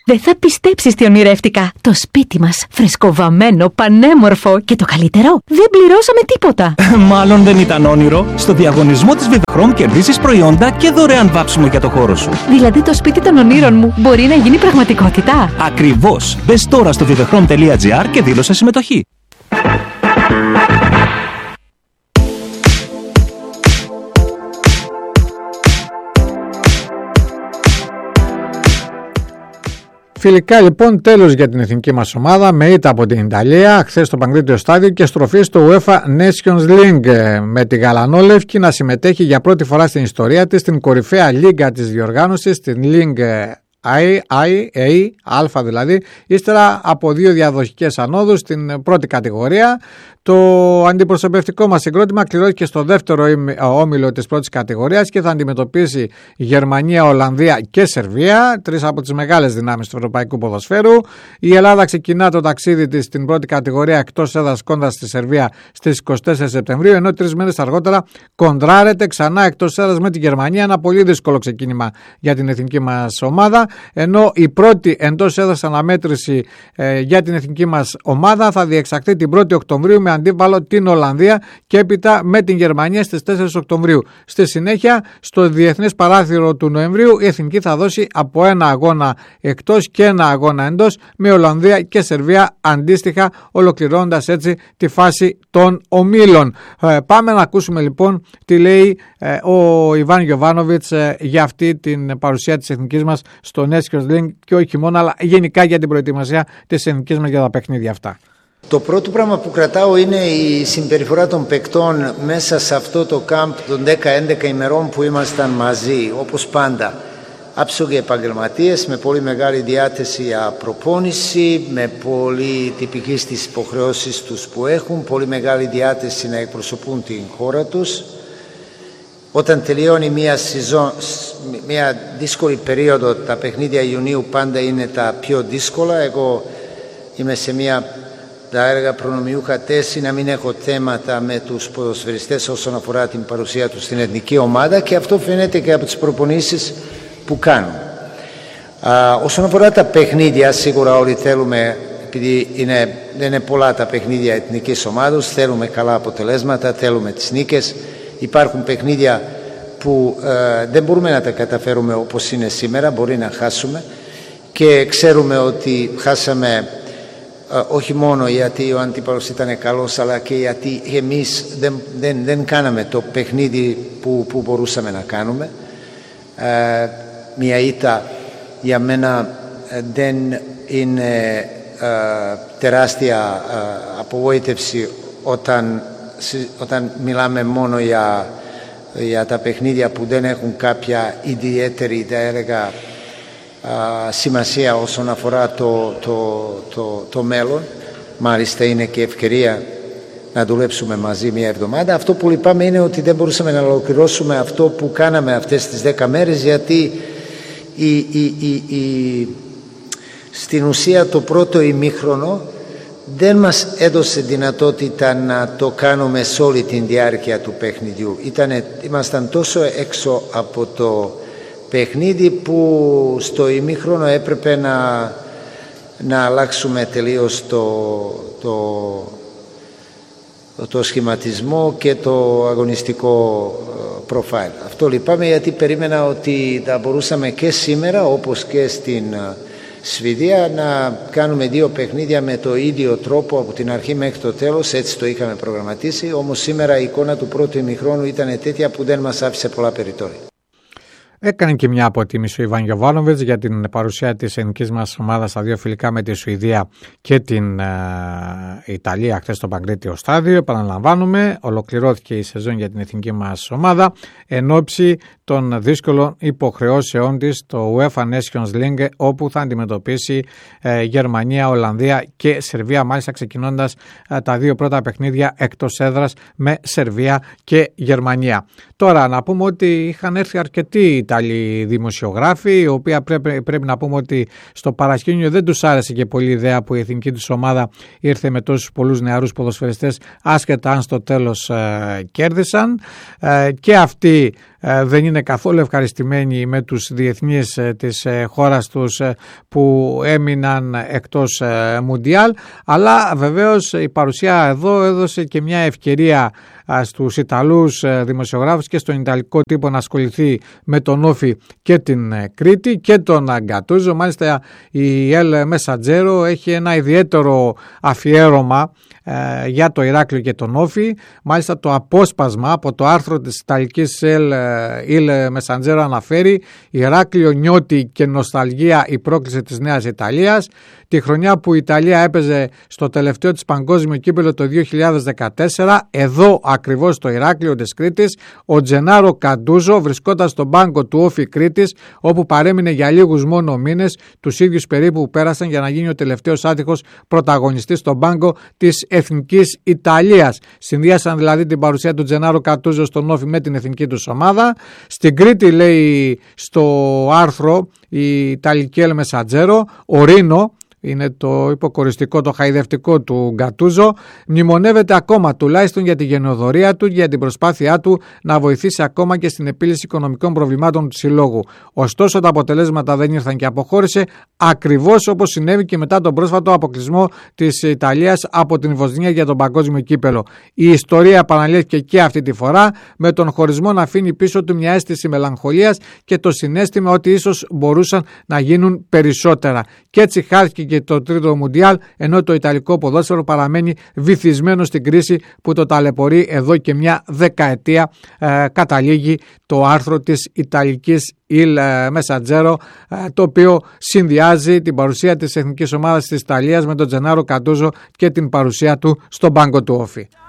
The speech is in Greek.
Δεν θα πιστέψεις τι ονειρεύτηκα. Το σπίτι μας, φρεσκοβαμμένο, πανέμορφο και το καλύτερο, δεν πληρώσαμε τίποτα. Μάλλον δεν ήταν όνειρο. Στο διαγωνισμό της Vivechrom κερδίσεις προϊόντα και δωρεάν βάψιμο για το χώρο σου. Δηλαδή το σπίτι των ονείρων μου μπορεί να γίνει πραγματικότητα. Ακριβώς. Μπες τώρα στο vivechrom.gr και δήλωσε συμμετοχή. Φιλικά λοιπόν, τέλος για την εθνική μας ομάδα με ήττα από την Ιταλία χθες στο Παγκρίτιο Στάδιο και στροφή στο UEFA Nations League, με τη Γαλανόλευκη να συμμετέχει για πρώτη φορά στην ιστορία της στην κορυφαία λίγκα της διοργάνωσης, την League Α δηλαδή, ύστερα από 2 διαδοχικές ανόδους στην πρώτη κατηγορία. Το αντιπροσωπευτικό μας συγκρότημα κληρώθηκε στο δεύτερο όμιλο της πρώτης κατηγορίας και θα αντιμετωπίσει Γερμανία, Ολλανδία και Σερβία, 3 από τις μεγάλες δυνάμεις του ευρωπαϊκού ποδοσφαίρου. Η Ελλάδα ξεκινά το ταξίδι της στην πρώτη κατηγορία εκτός έδρας κόντρα στη Σερβία στις 24 Σεπτεμβρίου, ενώ 3 μέρες αργότερα κοντράρεται ξανά εκτός έδρας με τη Γερμανία. Ένα πολύ δύσκολο ξεκίνημα για την εθνική μας ομάδα, ενώ η πρώτη εντός έδρας αναμέτρηση για την εθνική μας ομάδα θα διεξαχθεί την 1η Οκτωβρίου με αντίπαλο την Ολλανδία και έπειτα με την Γερμανία στις 4 Οκτωβρίου. Στη συνέχεια, στο διεθνές παράθυρο του Νοεμβρίου, η εθνική θα δώσει από ένα αγώνα εκτός και ένα αγώνα εντός με Ολλανδία και Σερβία αντίστοιχα, ολοκληρώνοντας έτσι τη φάση των ομίλων. Πάμε να ακούσουμε λοιπόν τι λέει ο Ιβάν Γιοβάνοβιτς για αυτή την παρουσία της εθνικής μας στο Nations League και όχι μόνο, αλλά γενικά για την προετοιμασία της εθνικής μας για τα παιχνίδια αυτά. Το πρώτο πράγμα που κρατάω είναι η συμπεριφορά των παικτών μέσα σε αυτό το κάμπ των 10-11 ημερών που ήμασταν μαζί, όπως πάντα. Άψογοι επαγγελματίες με πολύ μεγάλη διάθεση για προπόνηση, με πολύ τυπική στις υποχρεώσεις τους που έχουν, πολύ μεγάλη διάθεση να εκπροσωπούν την χώρα τους. Όταν τελειώνει μια δύσκολη περίοδο, τα παιχνίδια Ιουνίου πάντα είναι τα πιο δύσκολα. Εγώ είμαι σε μια, τα έργα προνομιούχα θέση να μην έχω θέματα με τους ποδοσφαιριστές όσον αφορά την παρουσία τους στην εθνική ομάδα και αυτό φαίνεται και από τις προπονήσεις που κάνουν. Όσον αφορά τα παιχνίδια, σίγουρα όλοι θέλουμε, επειδή δεν είναι πολλά τα παιχνίδια εθνικής ομάδος, θέλουμε καλά αποτελέσματα, θέλουμε τις νίκες. Υπάρχουν παιχνίδια που δεν μπορούμε να τα καταφέρουμε όπως είναι σήμερα, μπορεί να χάσουμε και ξέρουμε ότι χάσαμε όχι μόνο γιατί ο αντίπαλος ήταν καλός, αλλά και γιατί εμείς δεν κάναμε το παιχνίδι που μπορούσαμε να κάνουμε. Μια ήττα για μένα δεν είναι τεράστια απογοήτευση όταν μιλάμε μόνο για τα παιχνίδια που δεν έχουν κάποια ιδιαίτερη, θα έλεγα, σημασία όσον αφορά το μέλλον. Μάλιστα είναι και ευκαιρία να δουλέψουμε μαζί μια εβδομάδα. Αυτό που λυπάμαι είναι ότι δεν μπορούσαμε να ολοκληρώσουμε αυτό που κάναμε αυτές τις 10 μέρες, γιατί στην ουσία το πρώτο ημίχρονο δεν μας έδωσε δυνατότητα να το κάνουμε σε όλη την διάρκεια του παιχνιδιού. Ήμασταν τόσο έξω από το παιχνίδι που στο ημίχρονο έπρεπε να αλλάξουμε τελείως το σχηματισμό και το αγωνιστικό προφάιλ. Αυτό λυπάμαι, γιατί περίμενα ότι θα μπορούσαμε και σήμερα, όπως και στην Σβηδία, να κάνουμε 2 παιχνίδια με το ίδιο τρόπο από την αρχή μέχρι το τέλος, έτσι το είχαμε προγραμματίσει, όμως σήμερα η εικόνα του πρώτου ημιχρόνου ήταν τέτοια που δεν μας άφησε πολλά περιθώρια. Έκανε και μια αποτίμηση ο Ιβάν Γιοβάνοβιτς για την παρουσία της εθνικής μας ομάδας στα 2 φιλικά με τη Σουηδία και την Ιταλία χθες στο Παγκρίτιο Στάδιο. Επαναλαμβάνουμε, ολοκληρώθηκε η σεζόν για την εθνική μας ομάδα εν ώψη των δύσκολων υποχρεώσεών της στο UEFA Nations League, όπου θα αντιμετωπίσει Γερμανία, Ολλανδία και Σερβία, μάλιστα ξεκινώντας τα 2 πρώτα παιχνίδια εκτός έδρας με Σερβία και Γερμανία. Τώρα να πούμε ότι είχαν έρθει αρκετοί Ιταλοί δημοσιογράφοι, οι οποίοι πρέπει να πούμε ότι στο παρασκήνιο δεν τους άρεσε και πολύ η ιδέα που η εθνική τους ομάδα ήρθε με τόσους πολλούς νεαρούς ποδοσφαιριστές, άσχετα αν στο τέλος κέρδισαν. Και αυτοί δεν είναι καθόλου ευχαριστημένοι με τους διεθνείς της χώρας τους που έμειναν εκτός Μουντιάλ, αλλά βεβαίως η παρουσία εδώ έδωσε και μια ευκαιρία στους Ιταλούς δημοσιογράφους και στον Ιταλικό τύπο να ασχοληθεί με τον Όφη και την Κρήτη και τον Γκατούζο. Μάλιστα η El Messaggero έχει ένα ιδιαίτερο αφιέρωμα για το Ηράκλειο και τον Όφη. Μάλιστα το απόσπασμα από το άρθρο της Ιταλικής El Messaggero αναφέρει: «Ηράκλειο νιώτη και νοσταλγία η πρόκληση της Νέας Ιταλίας». Τη χρονιά που η Ιταλία έπαιζε στο τελευταίο της παγκόσμιο κύπελλο το 2014, εδώ ακριβώς στο Ηράκλειο της Κρήτης, ο Τζενάρο Καντούζο βρισκόταν στον πάγκο του Όφη Κρήτης, όπου παρέμεινε για λίγους μόνο μήνες, τους ίδιους περίπου που πέρασαν για να γίνει ο τελευταίος άτυχος πρωταγωνιστής στον πάγκο της Εθνικής Ιταλίας. Συνδύασαν δηλαδή την παρουσία του Τζενάρο Καντούζο στον Όφη με την εθνική του ομάδα. Στην Κρήτη, λέει στο άρθρο η Ιταλική El Messaggero, ο Ρίνο, είναι το υποκοριστικό, το χαϊδευτικό του Γκατούζο, μνημονεύεται ακόμα, τουλάχιστον για τη γενεοδορία του και για την προσπάθειά του να βοηθήσει ακόμα και στην επίλυση οικονομικών προβλημάτων του συλλόγου. Ωστόσο, τα αποτελέσματα δεν ήρθαν και αποχώρησε, ακριβώς όπως συνέβη και μετά τον πρόσφατο αποκλεισμό της Ιταλίας από την Βοσνία για τον παγκόσμιο κύπελλο. Η ιστορία επαναλήφθηκε και αυτή τη φορά, με τον χωρισμό να αφήνει πίσω του μια αίσθηση μελαγχολίας και το συναίσθημα ότι ίσως μπορούσαν να γίνουν περισσότερα. Και έτσι χάθηκε και το τρίτο Μουντιάλ, ενώ το Ιταλικό ποδόσφαιρο παραμένει βυθισμένο στην κρίση που το ταλαιπωρεί εδώ και μια δεκαετία, καταλήγει το άρθρο της Ιταλικής El Messaggero, το οποίο συνδυάζει την παρουσία της εθνικής ομάδας της Ιταλίας με τον Τζενάρο Καντούζο και την παρουσία του στον πάγκο του Όφη.